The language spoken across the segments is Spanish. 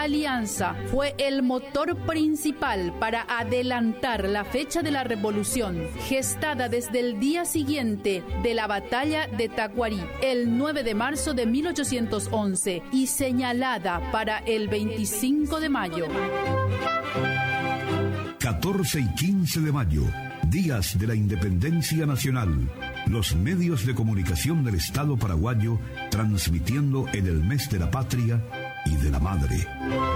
alianza fue el motor principal para adelantar la fecha de la revolución, gestada desde el día siguiente de la batalla de Tacuarí, el 9 de marzo de 1811, y señalada para el 25 de mayo. 14 y 15 de mayo, días de la Independencia Nacional. Los medios de comunicación del Estado paraguayo transmitiendo en el mes de la patria y de la madre.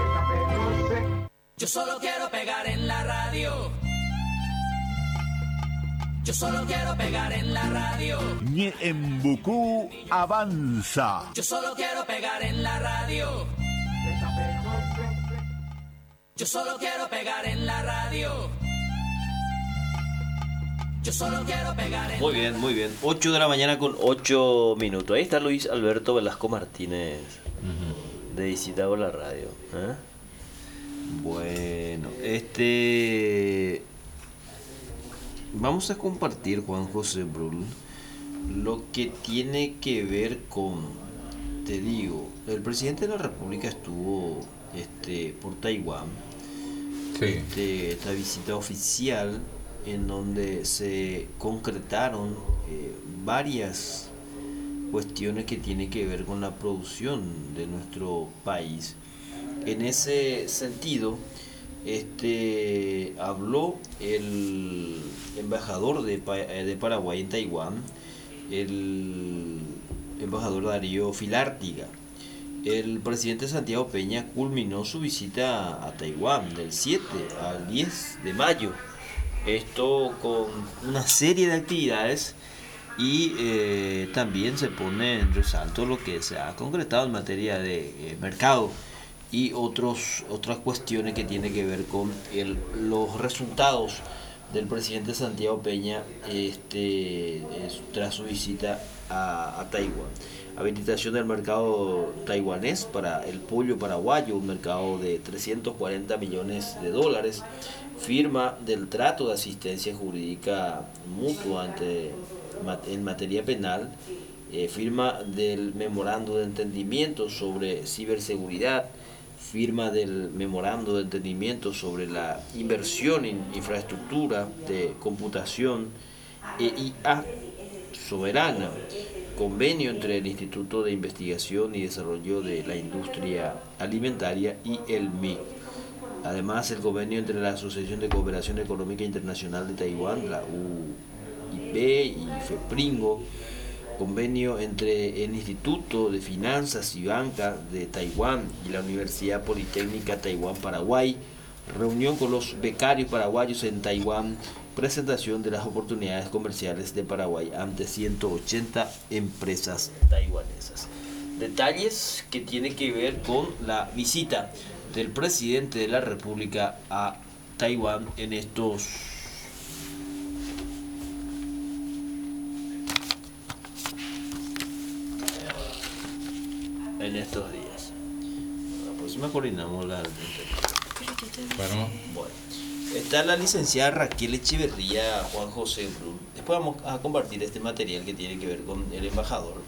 Yo solo quiero pegar en la radio. Yo solo quiero pegar en la radio. Ñeembucú avanza. Yo solo quiero pegar en la radio. Yo solo quiero pegar en la radio. Yo solo quiero pegar en Muy bien, muy bien. 8 de la mañana con 8 minutos. Ahí está Luis Alberto Velasco Martínez, de visita por la radio. Bueno, vamos a compartir, Juan José Brull, lo que tiene que ver con, te digo, el presidente de la República estuvo por Taiwán. Sí. Esta visita oficial en donde se concretaron varias cuestiones que tienen que ver con la producción de nuestro país. En ese sentido, habló el embajador de Paraguay en Taiwán, el embajador Darío Filártiga. El presidente Santiago Peña culminó su visita a Taiwán del 7 al 10 de mayo. Esto con una serie de actividades y también se pone en resalto lo que se ha concretado en materia de mercado y otras cuestiones que tienen que ver con los resultados del presidente Santiago Peña tras su visita a Taiwán. Habilitación del mercado taiwanés para el pollo paraguayo, un mercado de 340 millones de dólares. Firma del trato de asistencia jurídica mutua en materia penal. Firma del memorando de entendimiento sobre ciberseguridad. Firma del memorando de entendimiento sobre la inversión en infraestructura de computación EIA soberana. Convenio entre el Instituto de Investigación y Desarrollo de la Industria Alimentaria y el MIC. Además, el convenio entre la Asociación de Cooperación Económica Internacional de Taiwán, la UIP y FEPRINGO. Convenio entre el Instituto de Finanzas y Banca de Taiwán y la Universidad Politécnica Taiwán-Paraguay. Reunión con los becarios paraguayos en Taiwán. Presentación de las oportunidades comerciales de Paraguay ante 180 empresas taiwanesas. Detalles que tienen que ver con la visita del presidente de la República a Taiwán en estos días. La próxima coordinamos la bueno. Está la licenciada Raquel Echeverría, Juan José Brull. Después vamos a compartir este material que tiene que ver con el embajador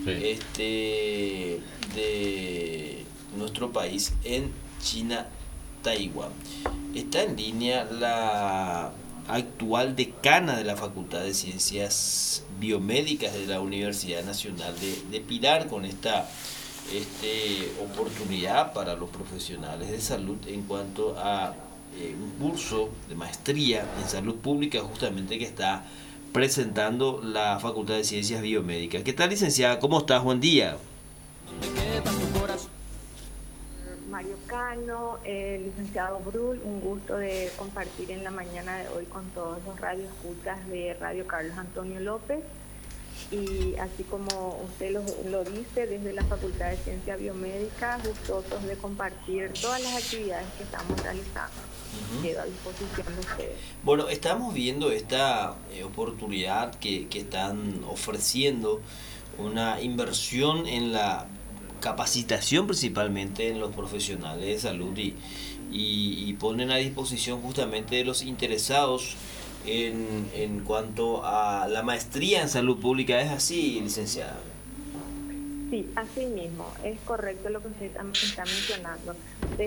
de nuestro país en China, Taiwán. Está en línea la actual decana de la Facultad de Ciencias Biomédicas de la Universidad Nacional de Pilar con esta oportunidad para los profesionales de salud en cuanto a un curso de maestría en salud pública justamente que está presentando la Facultad de Ciencias Biomédicas. ¿Qué tal, licenciada? ¿Cómo estás? Buen día. Mario Cano, licenciado Brull, un gusto de compartir en la mañana de hoy con todos los radioescuchas de Radio Carlos Antonio López. Y así como usted lo dice, desde la Facultad de Ciencias Biomédicas, gustosos de compartir todas las actividades que estamos realizando. Quedo a disposición de ustedes. Bueno, estamos viendo esta oportunidad que están ofreciendo, una inversión en la capacitación principalmente en los profesionales de salud y ponen a disposición justamente de los interesados en cuanto a la maestría en salud pública. ¿Es así, licenciada? Sí, así mismo, es correcto lo que usted está mencionando.